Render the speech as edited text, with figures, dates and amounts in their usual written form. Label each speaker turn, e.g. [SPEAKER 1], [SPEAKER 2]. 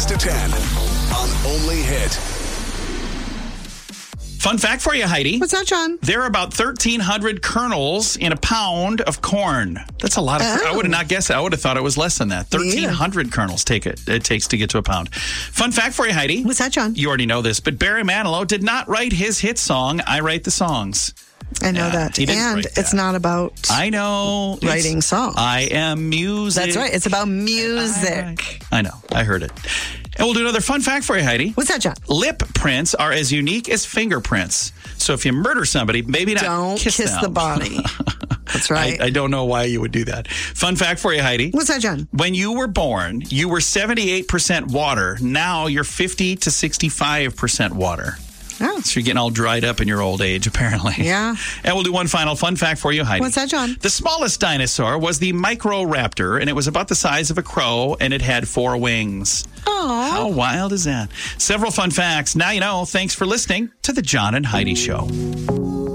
[SPEAKER 1] to 10 on Only Hit.
[SPEAKER 2] Fun fact for you, Heidi.
[SPEAKER 3] What's that, John?
[SPEAKER 2] There are about 1,300 kernels in a pound of corn. That's a lot of. I would have not guessed that. I would have thought it was less than that. 1,300 kernels it takes to get to a pound. Fun fact for you, Heidi.
[SPEAKER 3] What's that, John?
[SPEAKER 2] You already know this, but Barry Manilow did not write his hit song, I Write the Songs.
[SPEAKER 3] I know that.
[SPEAKER 2] He didn't
[SPEAKER 3] And
[SPEAKER 2] write
[SPEAKER 3] it's
[SPEAKER 2] that.
[SPEAKER 3] not about
[SPEAKER 2] I know.
[SPEAKER 3] writing songs.
[SPEAKER 2] I am music.
[SPEAKER 3] That's right. It's about music.
[SPEAKER 2] I know. I heard it. And we'll do another fun fact for you, Heidi.
[SPEAKER 3] What's that, John?
[SPEAKER 2] Lip prints are as unique as fingerprints. So if you murder somebody, maybe not
[SPEAKER 3] Don't kiss
[SPEAKER 2] them.
[SPEAKER 3] the body. That's right.
[SPEAKER 2] I don't know why you would do that. Fun fact for you, Heidi.
[SPEAKER 3] What's that, John?
[SPEAKER 2] When you were born, you were 78% water. Now you're 50 to 65% water.
[SPEAKER 3] Oh.
[SPEAKER 2] So you're getting all dried up in your old age, apparently.
[SPEAKER 3] Yeah.
[SPEAKER 2] And we'll do one final fun fact for you, Heidi.
[SPEAKER 3] What's that, John?
[SPEAKER 2] The smallest dinosaur was the Microraptor, and it was about the size of a crow, and it had 4 wings.
[SPEAKER 3] Oh.
[SPEAKER 2] How wild is that? Several fun facts. Now you know. Thanks for listening to the John and Heidi Show.